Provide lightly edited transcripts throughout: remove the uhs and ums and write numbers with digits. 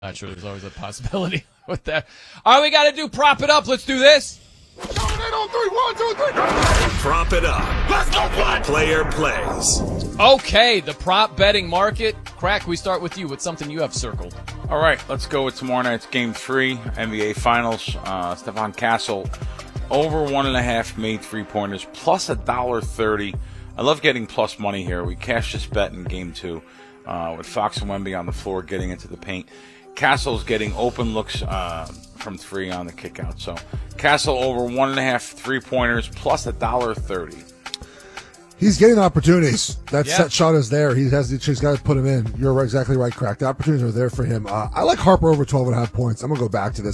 Not sure. There's always a possibility with that. All right, we got to do prop it up. Let's do this. Prop it up. Let's go play. Player plays. Okay, the prop betting market. Crack, we start with you. What's something you have circled? All right, let's go with tomorrow night's Game 3, NBA Finals. Stephon Castle, over 1.5 made three-pointers, plus $1.30. I love getting plus money here. We cashed this bet in Game 2 with Fox and Wemby on the floor getting into the paint. Castle's getting open looks from 3 on the kickout. So Castle over 1.5 three-pointers, plus $1.30. He's getting opportunities. That shot is there. He's got to put him in. You're exactly right, Crack. The opportunities are there for him. I like Harper over 12.5 points. I'm going to go back to this.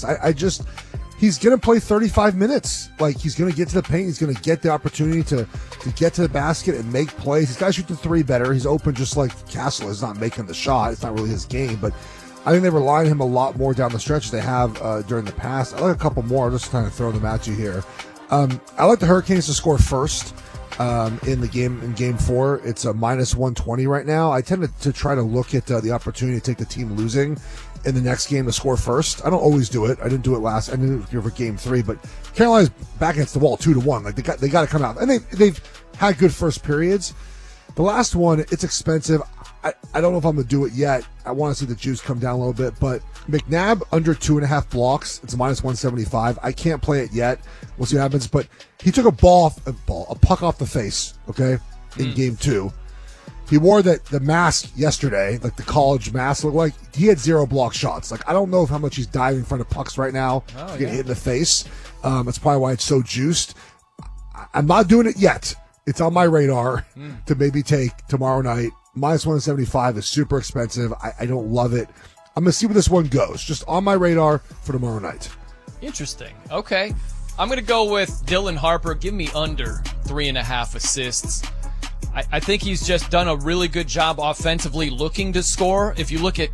He's going to play 35 minutes. Like, he's going to get to the paint. He's going to get the opportunity to get to the basket and make plays. He's got to shoot the 3 better. He's open just like Castle is not making the shot. It's not really his game, but I think they rely on him a lot more down the stretch as they have during the past. I like a couple more. I'm just kind of throwing them at you here. I like the Hurricanes to score first in game 4. It's a minus 120 right now. I tend to try to look at the opportunity to take the team losing in the next game to score first. I don't always do it. I didn't do it last. I didn't do it for Game 3, but Carolina's back against the wall 2-1. Like they got to come out, and they've had good first periods. The last one, it's expensive. I don't know if I'm going to do it yet. I want to see the juice come down a little bit, but McNabb under 2.5 blocks. It's a minus 175. I can't play it yet. We'll see what happens, but he took a puck off the face, okay, in Game 2. He wore the mask yesterday, like the college mask looked like. He had 0 block shots. Like, I don't know how much he's diving in front of pucks right now to get hit in the face. That's probably why it's so juiced. I'm not doing it yet. It's on my radar to maybe take tomorrow night. Minus 175 is super expensive. I don't love it. I'm going to see where this one goes. Just on my radar for tomorrow night. Interesting. Okay. I'm going to go with Dylan Harper. Give me under 3.5 assists. I think he's just done a really good job offensively looking to score. If you look at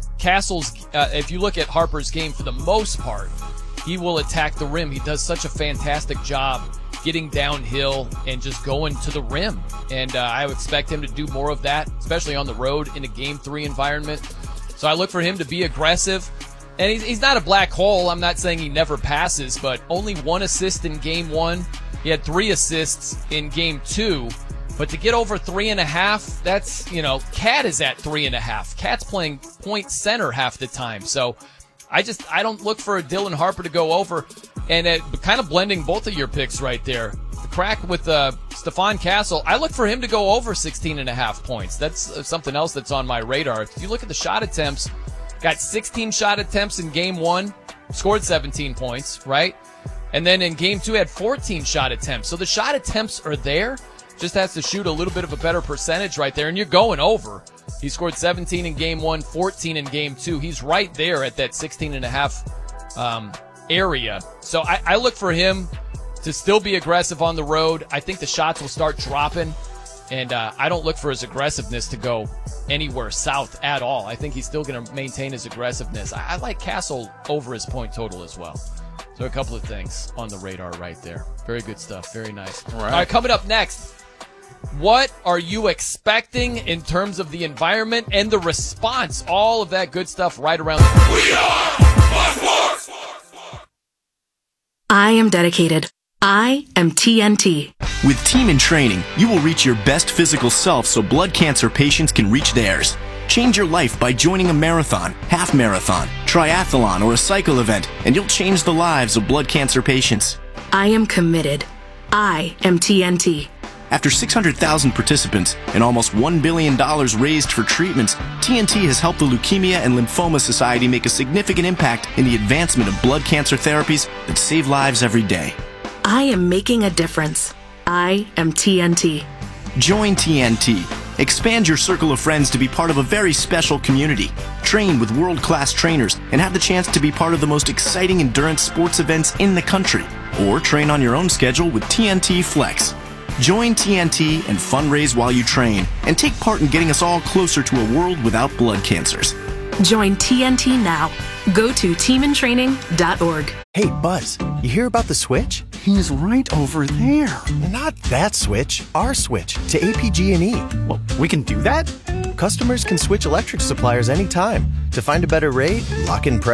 Harper's game for the most part, he will attack the rim. He does such a fantastic job getting downhill and just going to the rim. And I would expect him to do more of that, especially on the road in a Game 3 environment. So I look for him to be aggressive. And he's not a black hole. I'm not saying he never passes, but only 1 assist in Game 1. He had 3 assists in Game 2. But to get over 3.5, that's, Cat is at 3.5. Cat's playing point center half the time. So I don't look for a Dylan Harper to go over. And kind of blending both of your picks right there. The Crack with Stephon Castle, I look for him to go over 16.5 points. That's something else that's on my radar. If you look at the shot attempts, got 16 shot attempts in Game 1, scored 17 points, right? And then in Game 2 had 14 shot attempts. So the shot attempts are there. Just has to shoot a little bit of a better percentage right there, and you're going over. He scored 17 in Game 1, 14 in Game 2. He's right there at that 16.5 area. So I look for him to still be aggressive on the road. I think the shots will start dropping, and I don't look for his aggressiveness to go anywhere south at all. I think he's still going to maintain his aggressiveness. I like Castle over his point total as well. So a couple of things on the radar right there. Very good stuff. Very nice. All right, coming up next. What are you expecting in terms of the environment and the response? All of that good stuff right around the corner. We are Sports! I am dedicated. I am TNT. With Team in Training, you will reach your best physical self so blood cancer patients can reach theirs. Change your life by joining a marathon, half marathon, triathlon, or a cycle event, and you'll change the lives of blood cancer patients. I am committed. I am TNT. After 600,000 participants and almost $1 billion raised for treatments, TNT has helped the Leukemia and Lymphoma Society make a significant impact in the advancement of blood cancer therapies that save lives every day. I am making a difference. I am TNT. Join TNT. Expand your circle of friends to be part of a very special community. Train with world-class trainers and have the chance to be part of the most exciting endurance sports events in the country. Or train on your own schedule with TNT Flex. Join TNT and fundraise while you train, and take part in getting us all closer to a world without blood cancers. Join TNT now. Go to teamintraining.org. Hey, Buzz, you hear about the switch? He's right over there. Not that switch, our switch to APG&E. Well, we can do that? customers can switch electric suppliers anytime to find a better rate, lock in price.